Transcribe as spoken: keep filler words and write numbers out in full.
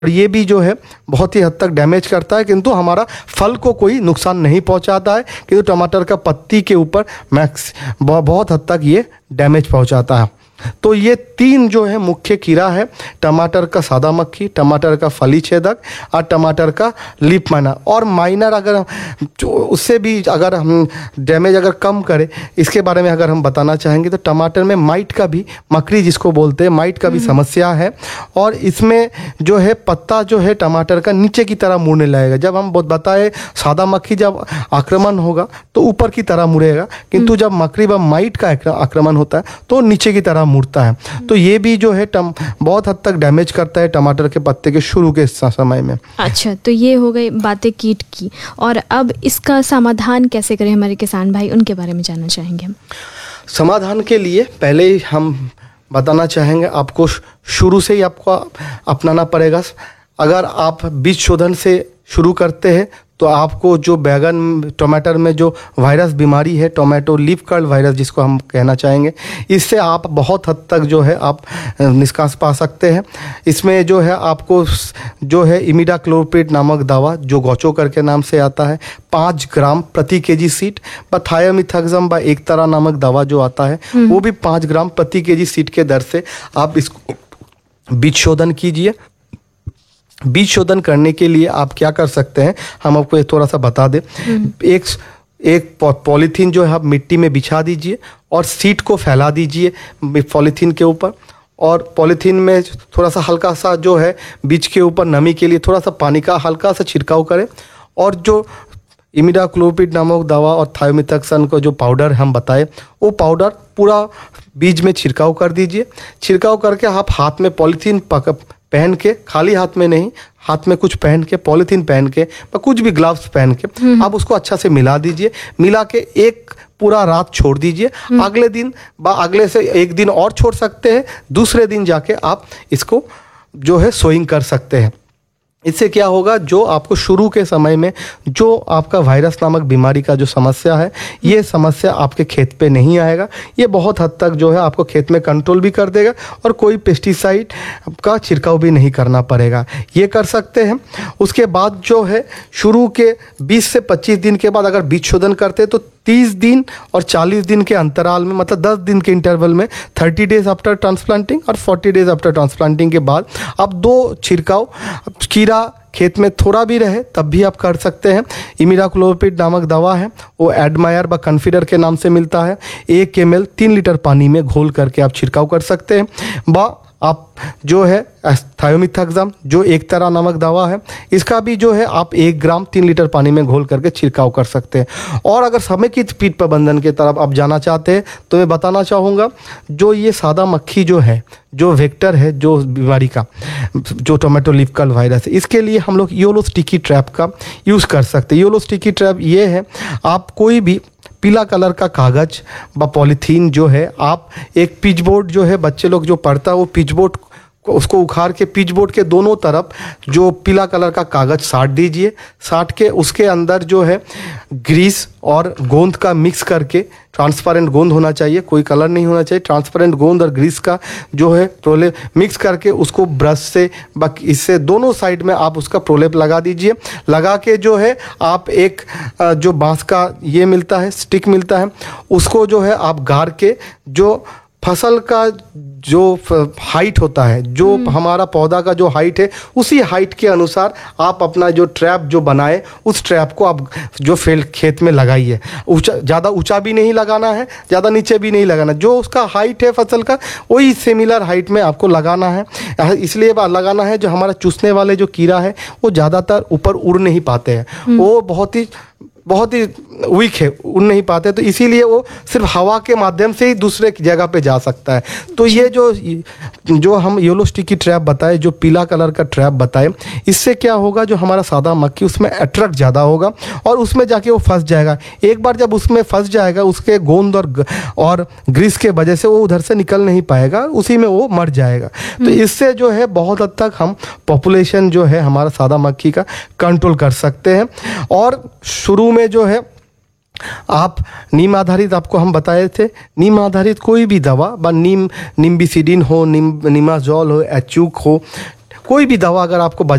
और ये भी जो है बहुत ही हद तक डैमेज करता है, किंतु हमारा फल को कोई नुकसान नहीं पहुंचाता है, किंतु टमाटर का पत्ती के ऊपर मैक्स बहुत हद तक ये डैमेज पहुंचाता है। तो ये तीन जो है मुख्य कीड़ा है, टमाटर का सादा मक्खी, टमाटर का फली छेदक और टमाटर का लीफ माइनर। और माइनर अगर उससे भी अगर हम डैमेज अगर कम करें, इसके बारे में अगर हम बताना चाहेंगे तो टमाटर में माइट का भी, मकड़ी जिसको बोलते हैं, माइट का भी समस्या है। और इसमें जो है पत्ता जो है टमाटर का नीचे की तरह मुड़ने लगेगा। जब हम बताए सादा मक्खी जब आक्रमण होगा तो ऊपर की तरह मुड़ेगा, किंतु जब मकड़ी व माइट का आक्रमण होता है तो नीचे की तरह मुड़ता है। तो ये भी जो है टम बहुत हद तक डैमेज करता है टमाटर के पत्ते के शुरू के समय में। अच्छा, तो ये हो गई बातें कीट की, और अब इसका समाधान कैसे करें हमारे किसान भाई, उनके बारे में जानना चाहेंगे हम। समाधान के लिए पहले ही हम बताना चाहेंगे, आपको शुरू से ही आपको अपनाना पड़ेगा। अगर आप बीज शोधन से शुरू करते हैं तो आपको जो बैगन टमाटर में जो वायरस बीमारी है, टोमेटो लीफ कर्ल वायरस जिसको हम कहना चाहेंगे, इससे आप बहुत हद तक जो है आप निष्कास पा सकते हैं। इसमें जो है आपको जो है इमिडाक्लोप्रिड नामक दवा जो गोचोकर के नाम से आता है, पाँच ग्राम प्रति केजी सीड, व थायोमिथाक्सम व एक तरह नामक दवा जो आता है वो भी पाँच ग्राम प्रति केजी सीड के दर से आप इसको बीज शोधन कीजिए। बीज शोधन करने के लिए आप क्या कर सकते हैं, हम आपको ये थोड़ा सा बता दें। एक एक पॉलीथीन जो है आप मिट्टी में बिछा दीजिए और सीड को फैला दीजिए पॉलीथीन के ऊपर, और पॉलीथीन में थोड़ा सा हल्का सा जो है बीज के ऊपर नमी के लिए थोड़ा सा पानी का हल्का सा छिड़काव करें। और जो इमिडाक्लोप्रिड नामक दवा और थायोमिथाक्सम को जो पाउडर हम बताए, वो पाउडर पूरा बीज में छिड़काव कर दीजिए। छिड़काव करके आप हाथ में पॉलीथीन पक पहन के, खाली हाथ में नहीं, हाथ में कुछ पहन के, पॉलीथीन पहन के, कुछ भी ग्लव्स पहन के आप उसको अच्छा से मिला दीजिए। मिला के एक पूरा रात छोड़ दीजिए। अगले दिन बा अगले से एक दिन और छोड़ सकते हैं, दूसरे दिन जाके आप इसको जो है सोइंग कर सकते हैं। इससे क्या होगा, जो आपको शुरू के समय में जो आपका वायरस नामक बीमारी का जो समस्या है, ये समस्या आपके खेत पे नहीं आएगा। ये बहुत हद तक जो है आपको खेत में कंट्रोल भी कर देगा और कोई पेस्टिसाइड का छिड़काव भी नहीं करना पड़ेगा। ये कर सकते हैं। उसके बाद जो है शुरू के बीस से पच्चीस दिन के बाद अगर बीज शोधन करते हैं तो तीस दिन और चालीस दिन के अंतराल में, मतलब दस दिन के इंटरवल में, तीस डेज आफ्टर ट्रांसप्लांटिंग और चालीस डेज आफ्टर ट्रांसप्लांटिंग के बाद आप दो छिड़काव, कीड़ा खेत में थोड़ा भी रहे तब भी आप कर सकते हैं। इमिडाक्लोप्रिड नामक दवा है, वो एडमायर व कन्फिडर के नाम से मिलता है। एक एम एल तीन लीटर पानी में घोल करके आप छिड़काव कर सकते हैं। व आप जो है थायोमिथाक्सम जो एक तरह नामक दवा है, इसका भी जो है आप एक ग्राम तीन लीटर पानी में घोल करके छिड़काव कर सकते हैं। और अगर समेकित कीट प्रबंधन की तरफ आप जाना चाहते हैं तो मैं बताना चाहूँगा, जो ये सादा मक्खी जो है, जो वेक्टर है जो बीमारी का, जो टोमेटो लीफ कर्ल वायरस है, इसके लिए हम लोग योलो स्टिकी ट्रैप का यूज़ कर सकते हैं। योलो स्टिकी ट्रैप ये है, आप कोई भी पीला कलर का कागज़ व पॉलीथीन जो है, आप एक पिचबोर्ड जो है, बच्चे लोग जो पढ़ता है वो पिचबोर्ड को उसको उखाड़ के पिचबोर्ड के दोनों तरफ जो पीला कलर का कागज़ साट दीजिए। साट के उसके अंदर जो है ग्रीस और गोंद का मिक्स करके, ट्रांसपेरेंट गोंद होना चाहिए, कोई कलर नहीं होना चाहिए, ट्रांसपेरेंट गोंद और ग्रीस का जो है प्रोलेप मिक्स करके उसको ब्रश से बाकी इससे दोनों साइड में आप उसका प्रोलेप लगा दीजिए। लगा के जो है आप एक जो बांस का ये मिलता है, स्टिक मिलता है, उसको जो है आप गाड़ के, जो फसल का जो हाइट होता है, जो हमारा पौधा का जो हाइट है, उसी हाइट के अनुसार आप अपना जो ट्रैप जो बनाए, उस ट्रैप को आप जो फील्ड खेत में लगाइए। ऊंचा, ज़्यादा ऊंचा भी नहीं लगाना है, ज़्यादा नीचे भी नहीं लगाना, जो उसका हाइट है फसल का वही सिमिलर हाइट में आपको लगाना है। इसलिए लगाना है, जो हमारा चूसने वाले जो कीड़ा है वो ज़्यादातर ऊपर उड़ नहीं पाते हैं, वो बहुत ही बहुत ही वीक है, उड़ नहीं पाते, तो इसीलिए वो सिर्फ हवा के माध्यम से ही दूसरे जगह पे जा सकता है। तो ये जो जो हम येलो स्टिकी ट्रैप बताए, जो पीला कलर का ट्रैप बताए, इससे क्या होगा, जो हमारा सादा मक्खी उसमें अट्रैक्ट ज़्यादा होगा और उसमें जाके वो फंस जाएगा। एक बार जब उसमें फंस जाएगा, उसके गोंद और और ग्रीस के वजह से वो उधर से निकल नहीं पाएगा, उसी में वो मर जाएगा। तो इससे जो है बहुत हद तक हम पॉपुलेशन जो है हमारा सादा मक्खी का कंट्रोल कर सकते हैं। और शुरू में जो है आप नीम आधारित, आपको हम बताए थे, नीम आधारित कोई भी दवा, नीम निम्बिसिडिन हो, निम निमाजोल हो, एचूक हो, कोई भी दवा अगर आपको